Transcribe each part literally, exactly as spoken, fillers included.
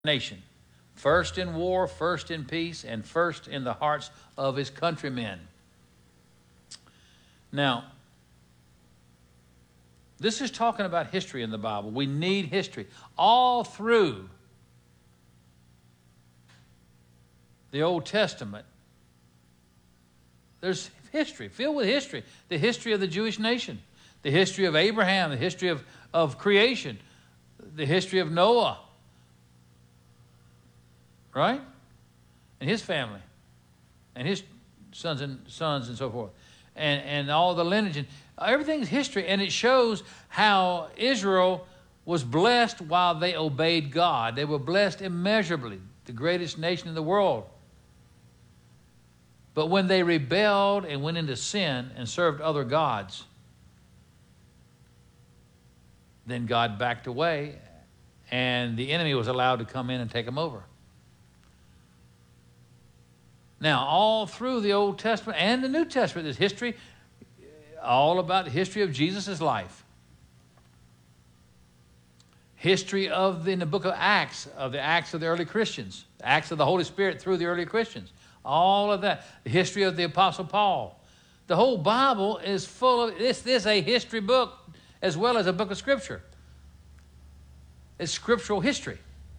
nation. First in war, first in peace, and first in the hearts of his countrymen. Now, this is talking about history in the Bible. We need history. All through the Old Testament, there's history, filled with history. The history of the Jewish nation, the history of Abraham, the history of, of creation, the history of Noah, right? And his family, and his sons and sons and so forth, and, and all the lineage. And everything's history, and it shows how Israel was blessed while they obeyed God. They were blessed immeasurably, the greatest nation in the world. But when they rebelled and went into sin and served other gods, then God backed away, and the enemy was allowed to come in and take them over. Now, all through the Old Testament and the New Testament, there's history, all about the history of Jesus' life. History of, the, in the book of Acts, of the Acts of the early Christians, the Acts of the Holy Spirit through the early Christians. All of that. The history of the Apostle Paul. The whole Bible is full of, this, this is a history book as well as a book of Scripture. It's scriptural history.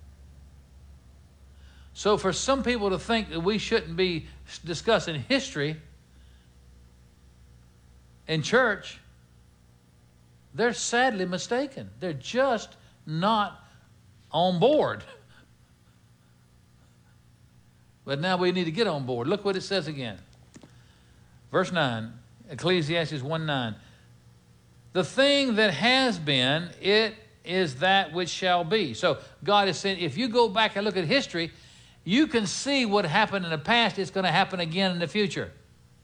So for some people to think that we shouldn't be discussing history in church, they're sadly mistaken. They're just not on board. But now we need to get on board. Look what it says again. Verse nine, Ecclesiastes one nine. The thing that has been, it is that which shall be. So God is saying, if you go back and look at history, you can see what happened in the past. It's going to happen again in the future.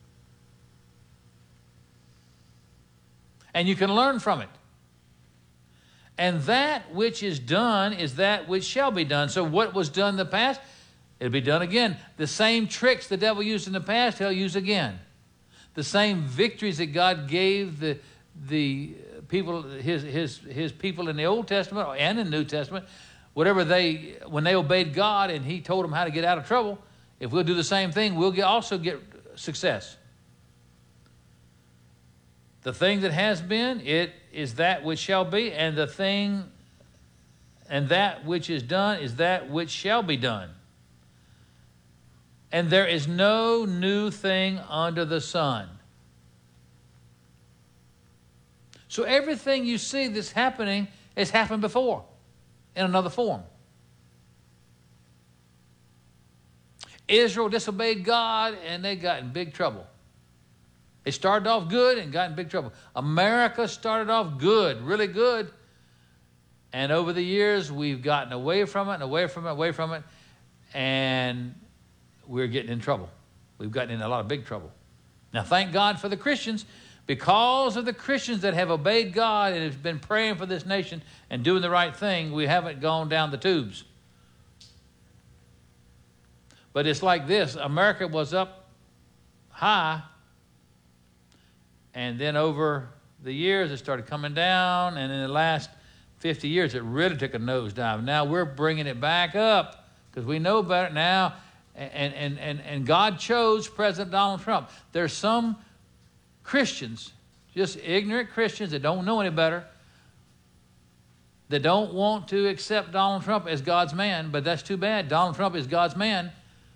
And you can learn from it. And that which is done is that which shall be done. So what was done in the past, it'll be done again. The same tricks the devil used in the past, he'll use again. The same victories that God gave the, the people, his, his, his people in the Old Testament and in the New Testament, whatever they, when they obeyed God and he told them how to get out of trouble, if we'll do the same thing, we'll get, also get success. The thing that has been, it is that which shall be, and the thing, and that which is done is that which shall be done. And there is no new thing under the sun. So everything you see that's happening has happened before in another form. Israel disobeyed God and they got in big trouble. They started off good and got in big trouble. America started off good, really good. And over the years, we've gotten away from it and away from it, away from it. And we're getting in trouble. We've gotten in a lot of big trouble. Now, thank God for the Christians. Because of the Christians that have obeyed God and have been praying for this nation and doing the right thing, we haven't gone down the tubes. But it's like this. America was up high, and then over the years it started coming down, and in the last fifty years it really took a nosedive. Now we're bringing it back up because we know better now, and, and, and, and God chose President Donald Trump. There's some Christians, just ignorant Christians that don't know any better, that don't want to accept Donald Trump as God's man, but that's too bad. Donald Trump is God's man.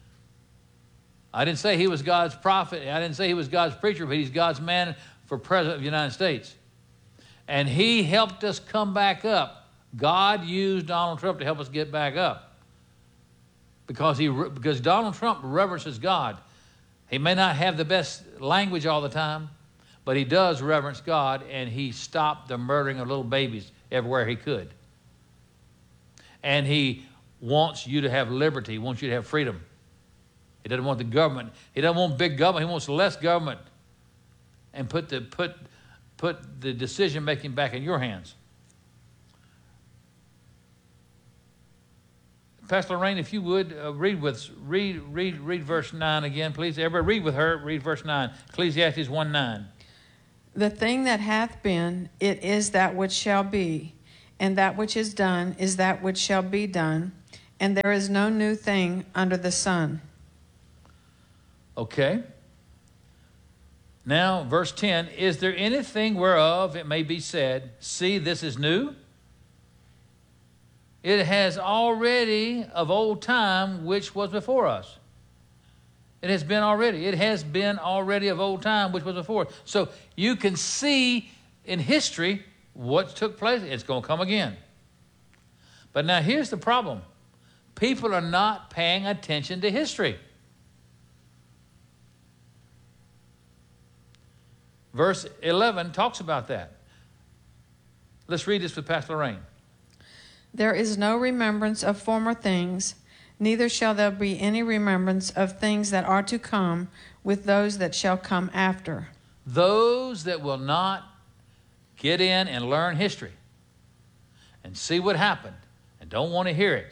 I didn't say he was God's prophet. I didn't say he was God's preacher, but he's God's man for president of the United States. And he helped us come back up. God used Donald Trump to help us get back up. Because, he, because Donald Trump reverences God. He may not have the best language all the time, but he does reverence God, and he stopped the murdering of little babies everywhere he could. And he wants you to have liberty. He wants you to have freedom. He doesn't want the government. He doesn't want big government. He wants less government, and put the, put, put the decision-making back in your hands. Pastor Lorraine, if you would, uh, read with read read read verse nine again, please. Everybody read with her. Read verse nine. Ecclesiastes one nine. The thing that hath been, it is that which shall be, and that which is done is that which shall be done, and there is no new thing under the sun. Okay. Now, verse ten, is there anything whereof it may be said, see, this is new? It has already of old time which was before us. It has been already. It has been already of old time which was before us. So you can see in history what took place. It's going to come again. But now here's the problem. People are not paying attention to history. Verse eleven talks about that. Let's read this with Pastor Lorraine. There is no remembrance of former things, neither shall there be any remembrance of things that are to come with those that shall come after. Those that will not get in and learn history and see what happened and don't want to hear it,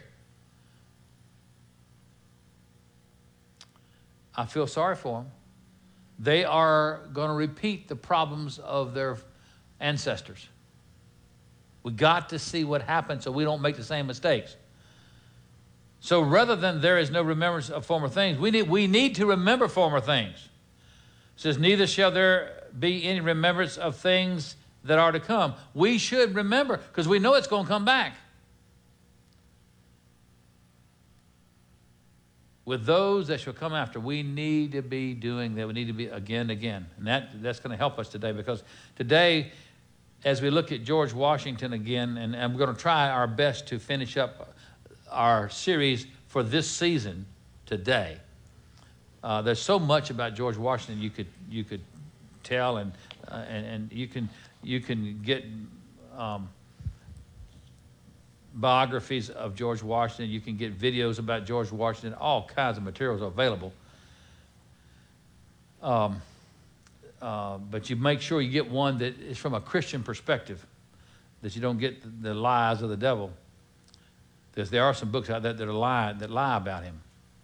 I feel sorry for them. They are going to repeat the problems of their ancestors. We got to see what happened so we don't make the same mistakes. So rather than there is no remembrance of former things, we need, we need to remember former things. It says, neither shall there be any remembrance of things that are to come. We should remember because we know it's going to come back. With those that shall come after, we need to be doing that. We need to be again and again. And that, that's going to help us today because today, as we look at George Washington again, and, and we're going to try our best to finish up our series for this season today. Uh, there's so much about George Washington you could you could tell, and uh, and, and you can you can get um, biographies of George Washington. You can get videos about George Washington. All kinds of materials are available. Um, uh, but you make sure you get one that is from a Christian perspective, that you don't get the, the lies of the devil. Because there are some books out there that are lie, that lie about him.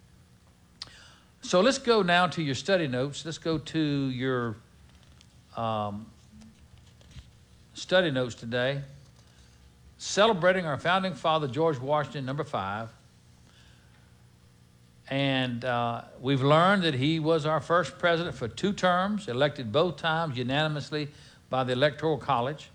So let's go now to your study notes. Let's go to your um, study notes today. Celebrating our founding father, George Washington, number five. And uh, we've learned that he was our first president for two terms, elected both times unanimously by the Electoral College.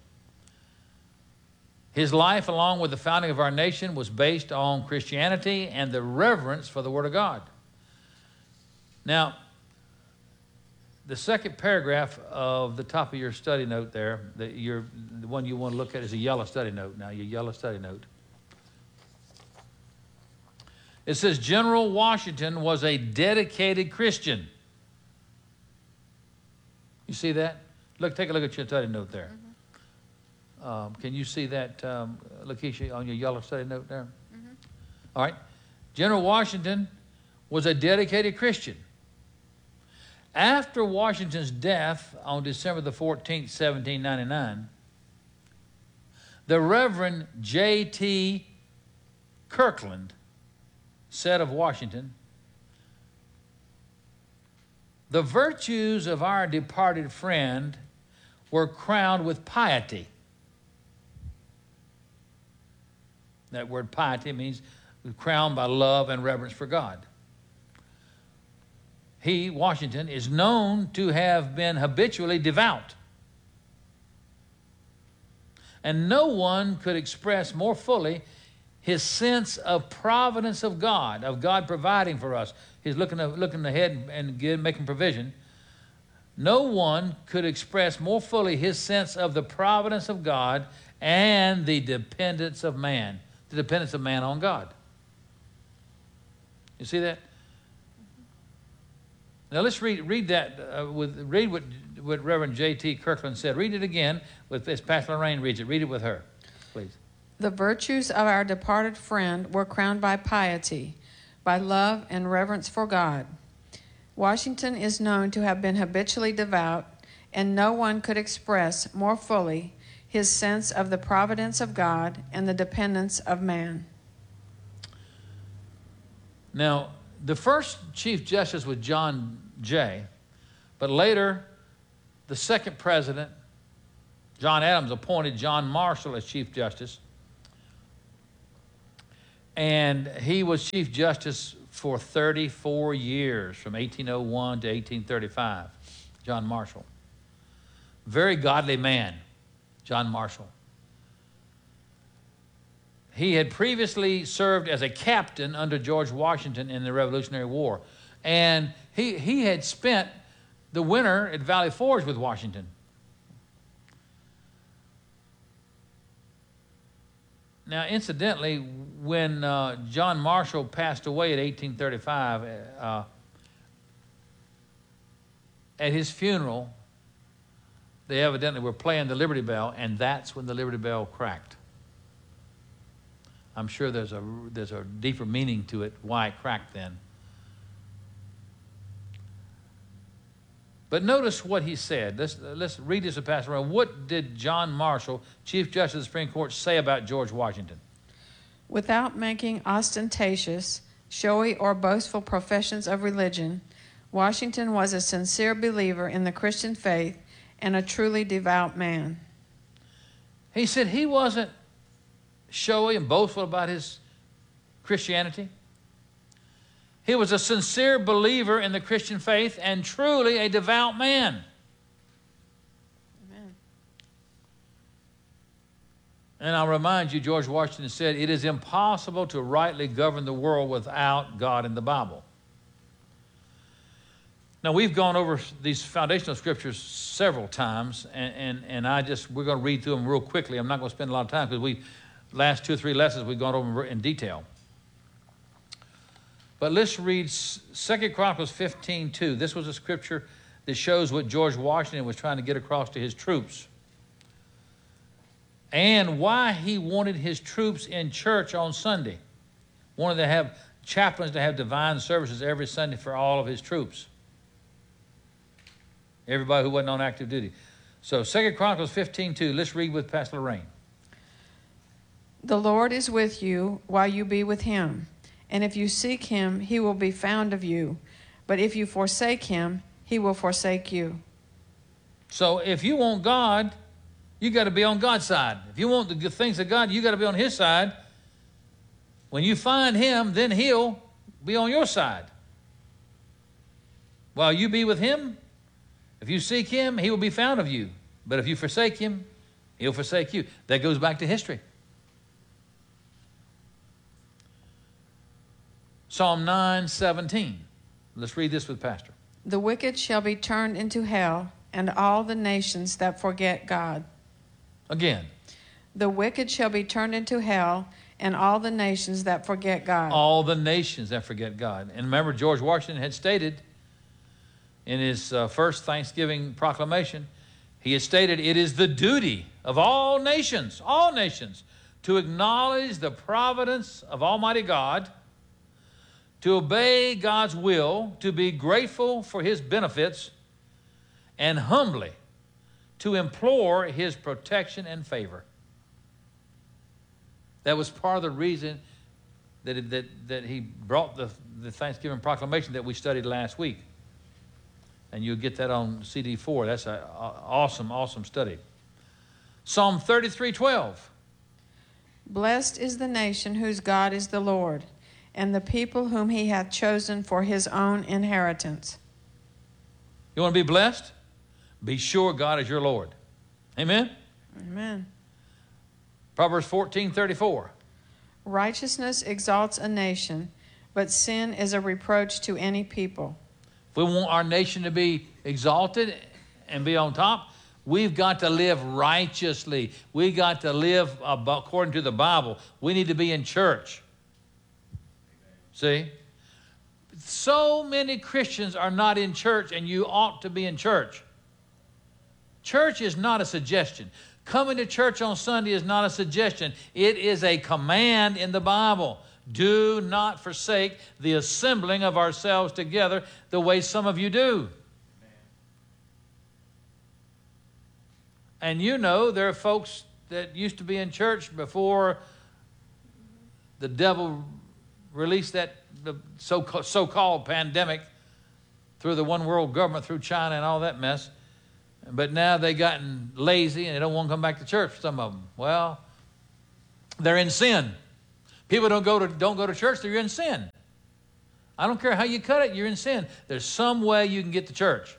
His life, along with the founding of our nation, was based on Christianity and the reverence for the Word of God. Now, the second paragraph of the top of your study note there, the, your, the one you want to look at is a yellow study note. Now, your yellow study note. It says, General Washington was a dedicated Christian. You see that? Look, take a look at your study note there. Mm-hmm. um, can you see that, um, Lakeisha, on your yellow study note there? Mm-hmm. All right. General Washington was a dedicated Christian. After Washington's death on December the fourteenth, seventeen ninety-nine, the Reverend J T Kirkland said of Washington, the virtues of our departed friend were crowned with piety. That word piety means crowned by love and reverence for God. He, Washington, is known to have been habitually devout. And no one could express more fully his sense of providence of God, of God providing for us. He's looking, looking ahead and getting, making provision. No one could express more fully his sense of the providence of God and the dependence of man, the dependence of man on God. You see that? Now let's read, read that, uh, with, read what, what Reverend J T Kirkland said. Read it again, with, as Pastor Lorraine reads it. Read it with her, please. The virtues of our departed friend were crowned by piety, by love and reverence for God. Washington is known to have been habitually devout, and no one could express more fully his sense of the providence of God and the dependence of man. Now, the first Chief Justice was John Jay, but later the second president, John Adams, appointed John Marshall as Chief Justice. And he was Chief Justice for thirty-four years, from eighteen oh one to eighteen thirty-five, John Marshall. Very godly man, John Marshall. He had previously served as a captain under George Washington in the Revolutionary War. And he, he had spent the winter at Valley Forge with Washington. Now, incidentally, when uh, John Marshall passed away in eighteen thirty-five, uh, at his funeral, they evidently were playing the Liberty Bell, and that's when the Liberty Bell cracked. I'm sure there's a, there's a deeper meaning to it, why it cracked then. But notice what he said. Let's, let's read this and pass around. What did John Marshall, Chief Justice of the Supreme Court, say about George Washington? Without making ostentatious, showy, or boastful professions of religion, Washington was a sincere believer in the Christian faith and a truly devout man. He said he wasn't showy and boastful about his Christianity. He was a sincere believer in the Christian faith and truly a devout man. Amen. And I'll remind you, George Washington said, it is impossible to rightly govern the world without God in the Bible. Now, we've gone over these foundational scriptures several times, and, and, and I just, we're going to read through them real quickly. I'm not going to spend a lot of time because we, last two or three lessons, we've gone over them in detail. But let's read Second Chronicles fifteen two. This was a scripture that shows what George Washington was trying to get across to his troops and why he wanted his troops in church on Sunday. Wanted to have chaplains to have divine services every Sunday for all of his troops. Everybody who wasn't on active duty. So Second Chronicles fifteen two, let's read with Pastor Lorraine. The Lord is with you while you be with him. And if you seek him, he will be found of you. But if you forsake him, he will forsake you. So if you want God, you got to be on God's side. If you want the good things of God, you got to be on his side. When you find him, then he'll be on your side. While you be with him, if you seek him, he will be found of you. But if you forsake him, he'll forsake you. That goes back to history. Psalm nine seventeen. Let's read this with Pastor. The wicked shall be turned into hell, and all the nations that forget God. Again. The wicked shall be turned into hell, and all the nations that forget God. All the nations that forget God. And remember, George Washington had stated in his uh, first Thanksgiving proclamation, he had stated, it is the duty of all nations, all nations, to acknowledge the providence of Almighty God, to obey God's will, to be grateful for his benefits, and humbly to implore his protection and favor. That was part of the reason that, it, that, that he brought the, the Thanksgiving proclamation that we studied last week. And you'll get that on C D four. That's an awesome, awesome study. Psalm thirty-three twelve. Blessed is the nation whose God is the Lord, and the people whom he hath chosen for his own inheritance. You want to be blessed? Be sure God is your Lord. Amen? Amen. Proverbs fourteen thirty-four. Righteousness exalts a nation, but sin is a reproach to any people. If we want our nation to be exalted and be on top, we've got to live righteously. We've got to live according to the Bible. We need to be in church. See? So many Christians are not in church, and you ought to be in church. Church is not a suggestion. Coming to church on Sunday is not a suggestion. It is a command in the Bible. Do not forsake the assembling of ourselves together the way some of you do. And you know, there are folks that used to be in church before the devil released that the so, so-called pandemic through the one world government, through China and all that mess. But now they've gotten lazy and they don't want to come back to church, some of them. Well, they're in sin. People don't go to, don't go to church, they're in sin. I don't care how you cut it, you're in sin. There's some way you can get to church.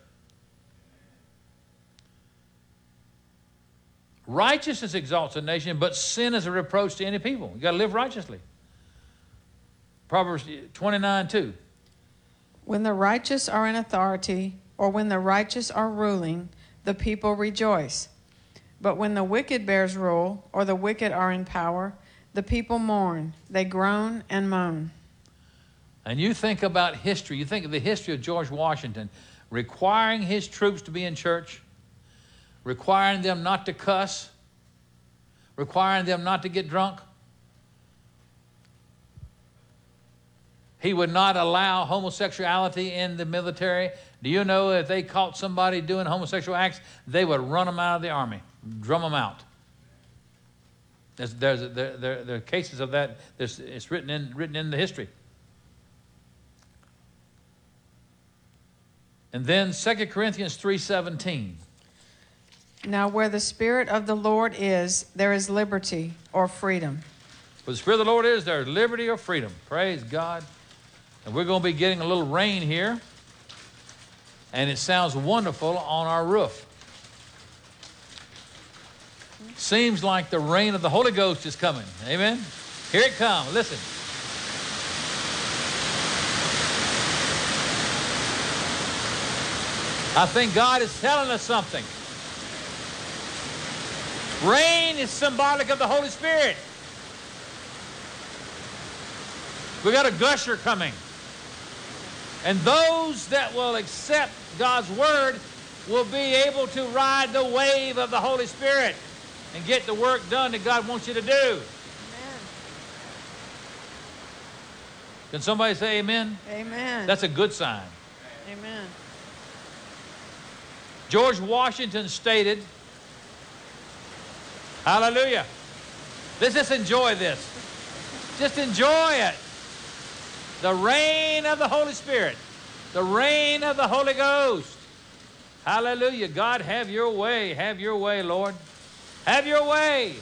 Righteousness exalts a nation, but sin is a reproach to any people. You've got to live righteously. Proverbs twenty-nine two. When the righteous are in authority, or when the righteous are ruling, the people rejoice. But when the wicked bears rule, or the wicked are in power, the people mourn, they groan and moan. And you think about history. You think of the history of George Washington requiring his troops to be in church, requiring them not to cuss, requiring them not to get drunk. He would not allow homosexuality in the military. Do you know if they caught somebody doing homosexual acts, they would run them out of the army, drum them out. There's, there's, there, there, there are cases of that. There's, it's written in, written in the history. And then Second Corinthians three seventeen. Now where the Spirit of the Lord is, there is liberty or freedom. Where the Spirit of the Lord is, there is liberty or freedom. Praise God. And we're going to be getting a little rain here. And it sounds wonderful on our roof. Seems like the rain of the Holy Ghost is coming. Amen? Here it comes. Listen. I think God is telling us something. Rain is symbolic of the Holy Spirit. We got a gusher coming. And those that will accept God's word will be able to ride the wave of the Holy Spirit and get the work done that God wants you to do. Amen. Can somebody say amen? Amen. That's a good sign. Amen. George Washington stated, hallelujah. Let's just enjoy this. Just enjoy it. The reign of the Holy Spirit. The reign of the Holy Ghost. Hallelujah. God, have your way. Have your way, Lord. Have your way.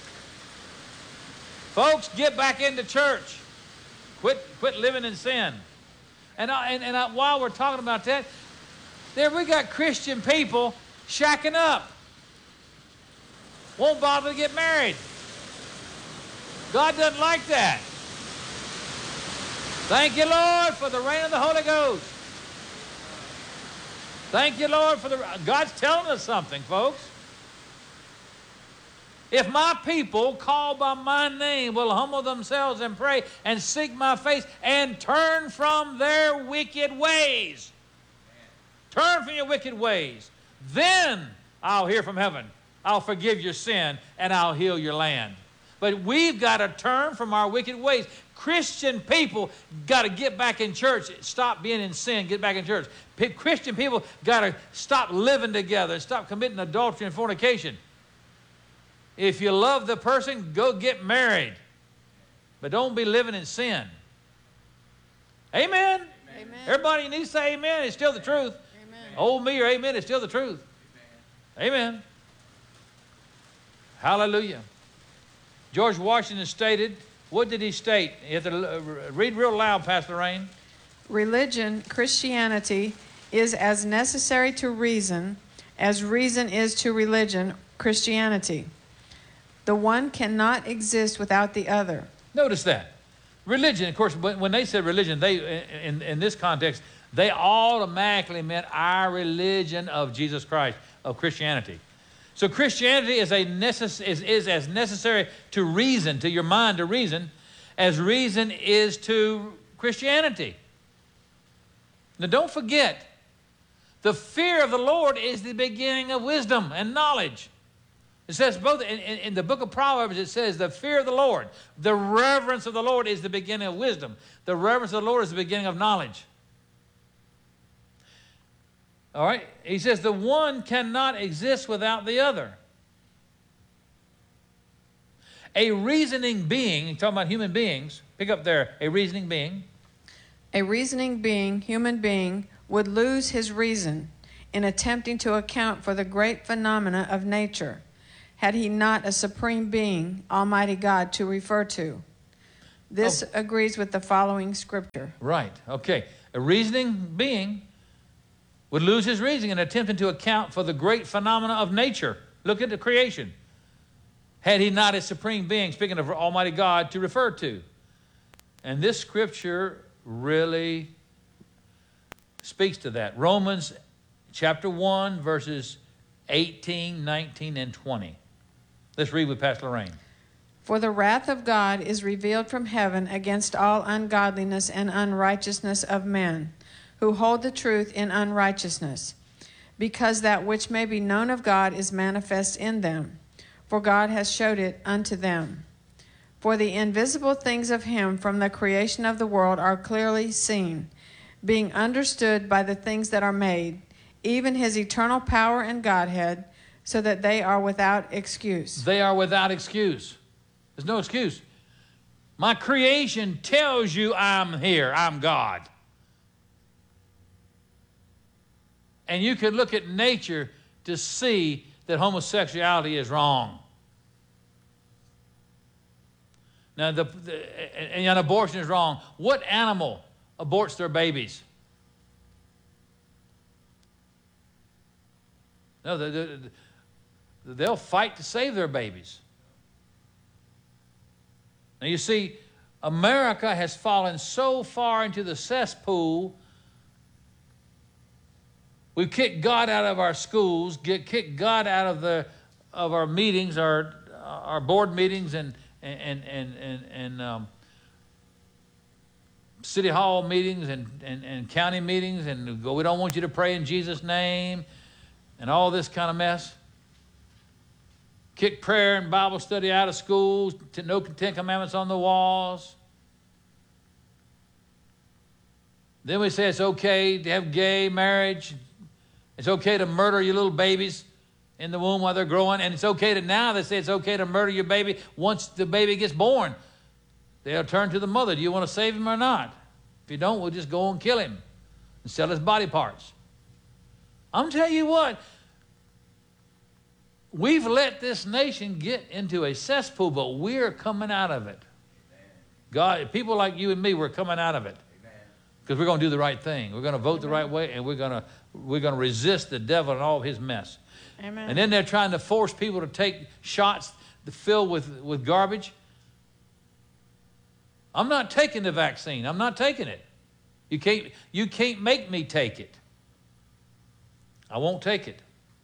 Folks, get back into church. Quit, quit living in sin. And, I, and, and I, while we're talking about that, there we got Christian people shacking up. Won't bother to get married. God doesn't like that. Thank you, Lord, for the reign of the Holy Ghost. Thank you, Lord, for the... God's telling us something, folks. If my people called by my name will humble themselves and pray and seek my face and turn from their wicked ways. Turn from your wicked ways. Then I'll hear from heaven. I'll forgive your sin and I'll heal your land. But we've got to turn from our wicked ways. Christian people got to get back in church. Stop being in sin. Get back in church. P- Christian people got to stop living together. Stop committing adultery and fornication. If you love the person, go get married. But don't be living in sin. Amen? Amen. Everybody needs to say amen. It's still the truth. Amen. Old me or amen, it's still the truth. Amen. Amen. Hallelujah. George Washington stated, what did he state? You have to read real loud, Pastor Lorraine. Religion, Christianity, is as necessary to reason as reason is to religion, Christianity. The one cannot exist without the other. Notice that. Religion, of course, when they said religion, they in, in this context, they automatically meant our religion of Jesus Christ, of Christianity. So Christianity is, a necess- is, is as necessary to reason, to your mind to reason, as reason is to Christianity. Now don't forget, the fear of the Lord is the beginning of wisdom and knowledge. It says both in, in, in the book of Proverbs, it says the fear of the Lord, the reverence of the Lord is the beginning of wisdom. The reverence of the Lord is the beginning of knowledge. All right? He says the one cannot exist without the other. A reasoning being, you're talking about human beings, pick up there, a reasoning being. A reasoning being, human being, would lose his reason in attempting to account for the great phenomena of nature, had he not a supreme being, Almighty God, to refer to. This Oh. agrees with the following scripture. Right, okay. A reasoning being would lose his reasoning in attempting to account for the great phenomena of nature. Look at the creation. Had he not a supreme being, speaking of Almighty God, to refer to. And this scripture really speaks to that. Romans chapter one, verses eighteen, nineteen, and twenty. Let's read with Pastor Lorraine. For the wrath of God is revealed from heaven against all ungodliness and unrighteousness of men, who hold the truth in unrighteousness, because that which may be known of God is manifest in them, for God has showed it unto them. For the invisible things of him from the creation of the world are clearly seen, being understood by the things that are made, even his eternal power and Godhead, so that they are without excuse. They are without excuse. There's no excuse. My creation tells you I'm here, I'm God. And you can look at nature to see that homosexuality is wrong. Now, the, the, and, and abortion is wrong. What animal aborts their babies? No, the, the, the, they'll fight to save their babies. Now, you see, America has fallen so far into the cesspool. We've kicked God out of our schools, get kicked God out of the of our meetings, our our board meetings, and and and and, and um, city hall meetings, and, and and county meetings, and go, we don't want you to pray in Jesus' name, and all this kind of mess. Kick prayer and Bible study out of schools. No Ten Commandments on the walls. Then we say it's okay to have gay marriage. It's okay to murder your little babies in the womb while they're growing. And it's okay to, now they say it's okay to murder your baby once the baby gets born. They'll turn to the mother. Do you want to save him or not? If you don't, we'll just go and kill him and sell his body parts. I'm telling you what, we've let this nation get into a cesspool, but we're coming out of it. God, people like you and me, we're coming out of it. Because we're going to do the right thing. We're going to vote the right way, and we're going to we're going to resist the devil and all his mess. Amen. And then they're trying to force people to take shots filled with, with garbage. I'm not taking the vaccine. I'm not taking it. You can't, you can't make me take it. I won't take it.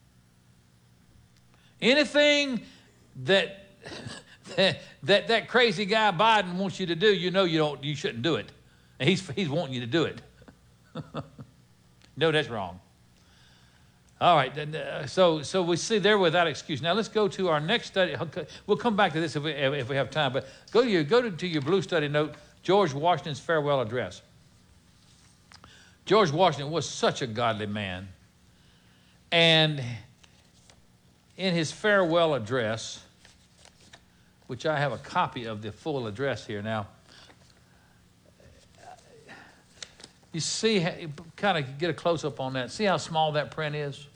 Anything that that, that that crazy guy Biden wants you to do, you know you don't you shouldn't do it. And he's he's wanting you to do it. No, that's wrong. All right, then, uh, so so we see there without excuse. Now let's go to our next study. We'll come back to this if we if we have time. But go to your go to, to your blue study note. George Washington's farewell address. George Washington was such a godly man, and in his farewell address, which I have a copy of the full address here now. You see, kind of get a close-up on that. See how small that print is?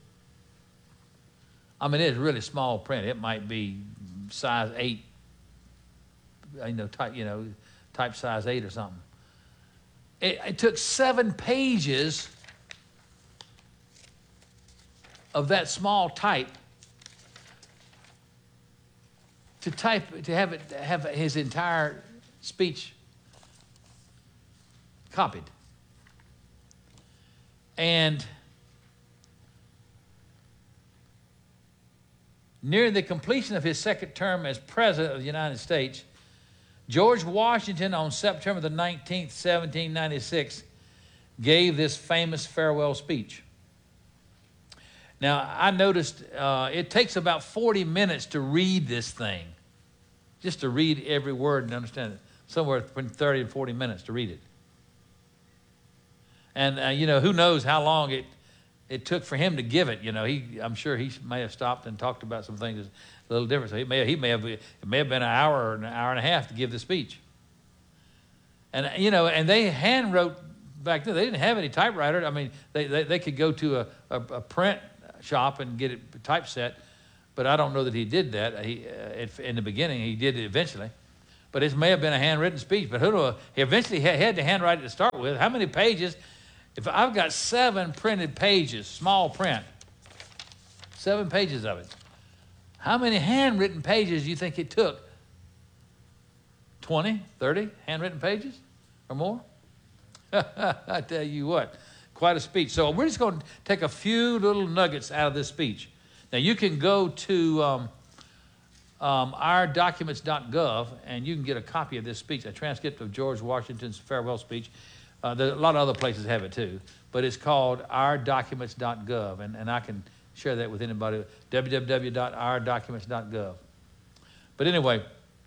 I mean, it's really small print. It might be size eight, you know, type, you know, type size eight or something. It, it took seven pages of that small type to type to have it have his entire speech copied. And near the completion of his second term as President of the United States, George Washington, on September the nineteenth, seventeen ninety-six, gave this famous farewell speech. Now, I noticed uh, it takes about forty minutes to read this thing, just to read every word and understand it. Somewhere between thirty and forty minutes to read it. And, uh, you know, who knows how long it, it took for him to give it. You know, he, I'm sure he may have stopped and talked about some things a little different. So he may, he may have, it may have been an hour or an hour and a half to give the speech. And, you know, and they hand wrote back then. They didn't have any typewriter. I mean, they, they, they could go to a, a, a print shop and get it typeset, but I don't know that he did that. He, uh, in the beginning, he did it eventually. but it may have been a handwritten speech. But who knows? He eventually had to handwrite it to start with. How many pages? If I've got seven printed pages, small print, seven pages of it, how many handwritten pages do you think it took? twenty, thirty handwritten pages or more? I tell you what, quite a speech. So we're just going to take a few little nuggets out of this speech. Now you can go to um, um, our documents dot gov and you can get a copy of this speech, a transcript of George Washington's farewell speech. Uh, there, a lot of other places have it too, but it's called our documents dot gov, and, and I can share that with anybody, w w w dot our documents dot gov. But anyway,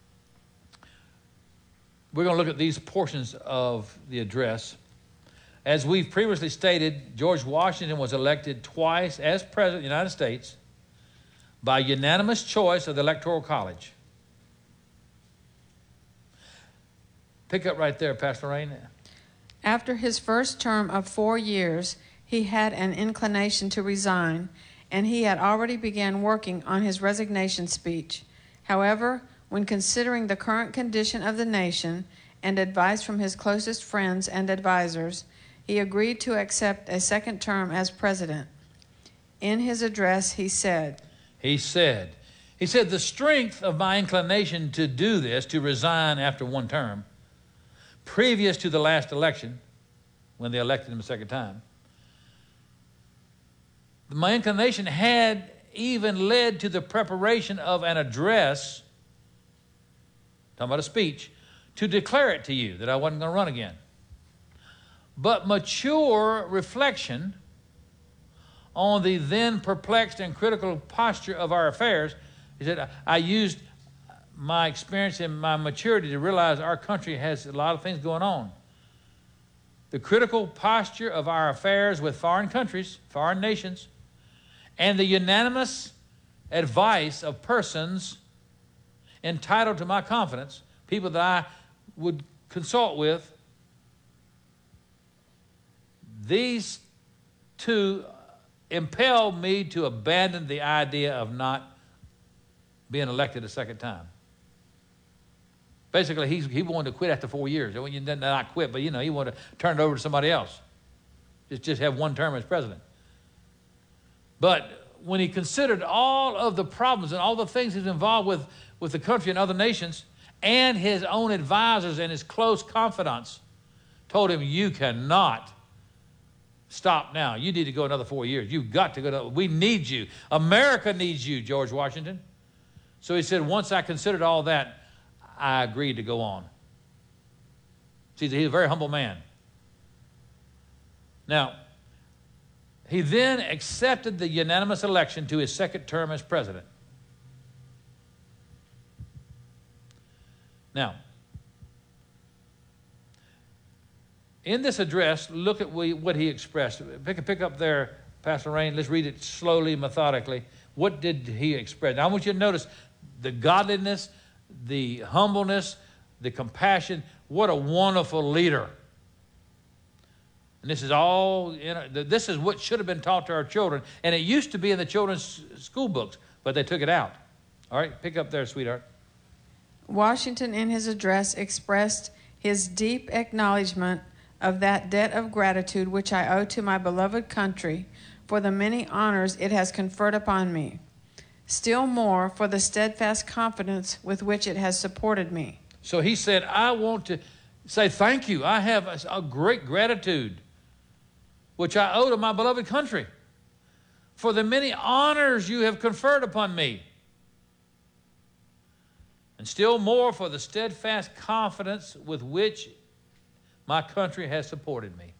we're going to look at these portions of the address. As we've previously stated, George Washington was elected twice as President of the United States by unanimous choice of the Electoral College. Pick up right there, Pastor Rain. After his first term of four years, he had an inclination to resign, and he had already begun working on his resignation speech. However, when considering the current condition of the nation and advice from his closest friends and advisors, he agreed to accept a second term as president. In his address, he said, He said, he said, the strength of my inclination to do this, to resign after one term, previous to the last election, when they elected him a second time, my inclination had even led to the preparation of an address, talking about a speech, to declare it to you that I wasn't going to run again. But mature reflection on the then perplexed and critical posture of our affairs, he said, I used my experience and my maturity to realize our country has a lot of things going on. The critical posture of our affairs with foreign countries, foreign nations, and the unanimous advice of persons entitled to my confidence, people that I would consult with, these two impelled me to abandon the idea of not being elected a second time. Basically, he's, he wanted to quit after four years. He didn't not quit, but you know, he wanted to turn it over to somebody else. Just, just have one term as president. But when he considered all of the problems and all the things he's involved with, with the country and other nations, and his own advisors and his close confidants told him, you cannot stop now. You need to go another four years. You've got to go. To, we need you. America needs you, George Washington. So he said, once I considered all that, I agreed to go on. See, he's a very humble man. Now, he then accepted the unanimous election to his second term as president. Now, in this address, look at what he expressed. Pick, pick up there, Pastor Rain. Let's read it slowly, methodically. What did he express? Now, I want you to notice the godliness, the humbleness, the compassion. What a wonderful leader. And this is all, you know, this is what should have been taught to our children. And it used to be in the children's school books, but they took it out. All right, pick up there, sweetheart. Washington, in his address, expressed his deep acknowledgement of that debt of gratitude which I owe to my beloved country for the many honors it has conferred upon me. Still more for the steadfast confidence with which it has supported me. So he said, I want to say thank you. I have a, a great gratitude which I owe to my beloved country for the many honors you have conferred upon me. And still more for the steadfast confidence with which my country has supported me.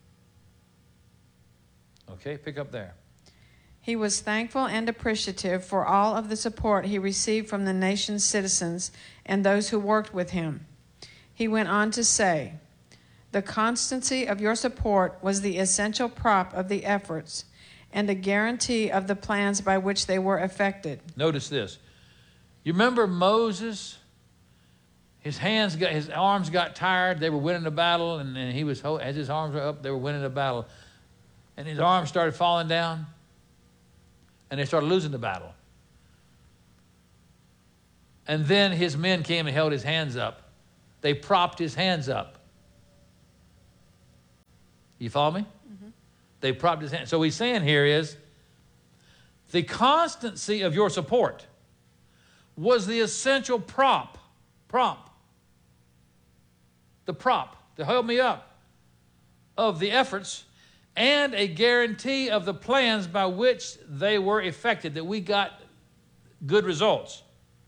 Okay, pick up there. He was thankful and appreciative for all of the support he received from the nation's citizens and those who worked with him. He went on to say, the constancy of your support was the essential prop of the efforts and a guarantee of the plans by which they were effected. Notice this. You remember Moses? His hands got, his arms got tired. They were winning the battle, and, and he was, as his arms were up, they were winning the battle. And his arms started falling down, and they started losing the battle. And then his men came and held his hands up They propped his hands up. You follow me? Mm-hmm. They propped his hands. So what he's saying here is, the constancy of your support was the essential prop, prop, the prop to hold me up of the efforts and a guarantee of the plans by which they were effected, that we got good results.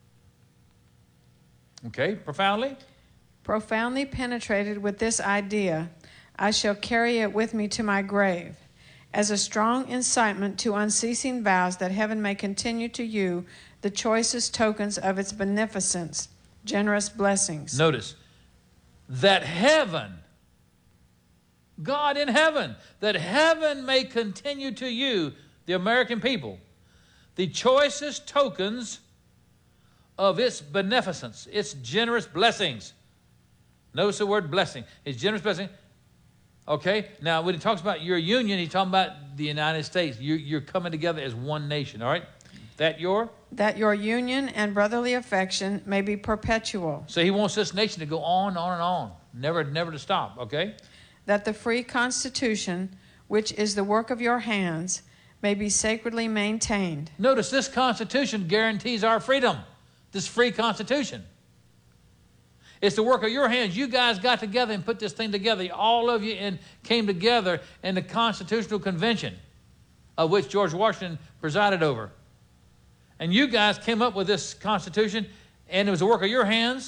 Okay, profoundly? Profoundly penetrated with this idea, I shall carry it with me to my grave, as a strong incitement to unceasing vows that heaven may continue to you the choicest tokens of its beneficence, generous blessings. Notice, that heaven, God in heaven, that heaven may continue to you, the American people, the choicest tokens of its beneficence, its generous blessings. Notice the word blessing. Its generous blessing. Okay, now when he talks about your union, he's talking about the United States. You're, you're coming together as one nation, all right? That your? That your union and brotherly affection may be perpetual. So he wants this nation to go on, on, and on, never, never to stop, okay? That the free constitution, which is the work of your hands, may be sacredly maintained. Notice this Constitution guarantees our freedom, this free Constitution. It's the work of your hands. You guys got together and put this thing together. All of you and came together in the Constitutional Convention, of which George Washington presided over. And you guys came up with this Constitution, and it was the work of your hands.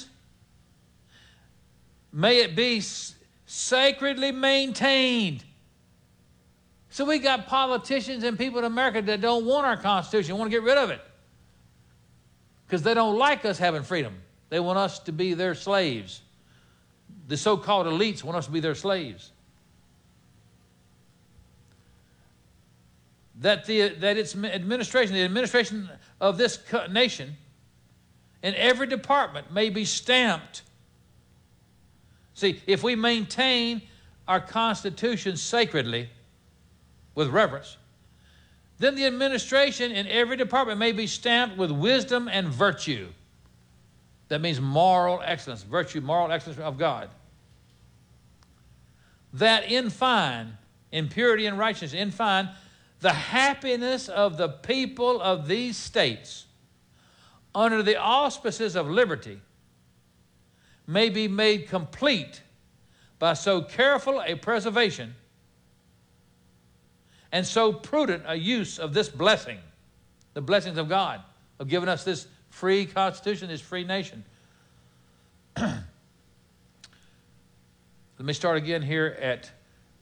May it be sacredly maintained. So we got politicians and people in America that don't want our Constitution, want to get rid of it, because they don't like us having freedom. They want us to be their slaves. The so-called elites want us to be their slaves. That, the, that its administration, the administration of this nation, in every department may be stamped. See, if we maintain our Constitution sacredly, with reverence, then the administration in every department may be stamped with wisdom and virtue. That means moral excellence, virtue, moral excellence of God. That in fine, in purity and righteousness, in fine, the happiness of the people of these states under the auspices of liberty may be made complete by so careful a preservation and so prudent a use of this blessing, the blessings of God, of giving us this free constitution, this free nation. Let me start again here at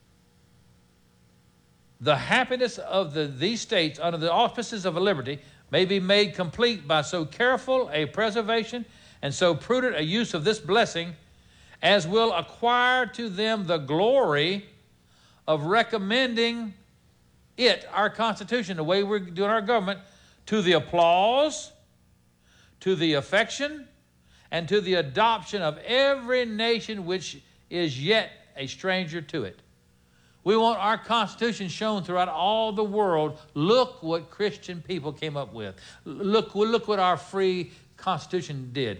the happiness of the, these states under the auspices of a liberty may be made complete by so careful a preservation and so prudent a use of this blessing as will acquire to them the glory of recommending it, our Constitution, the way we're doing our government, to the applause, to the affection, and to the adoption of every nation which is yet a stranger to it. We want our Constitution shown throughout all the world. Look what Christian people came up with. Look, look what our free Constitution did.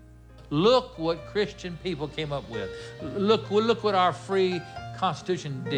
Look what Christian people came up with. Look, look what our free Constitution did.